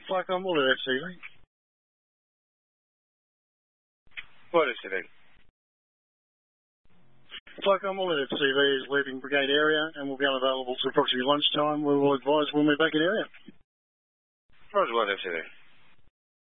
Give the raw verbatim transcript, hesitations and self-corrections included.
Flak on board at F C V. What F C V? Flak on board at F C V is leaving brigade area and will be unavailable to approximately lunchtime. We will advise when we're back in area. Roger, what F C V?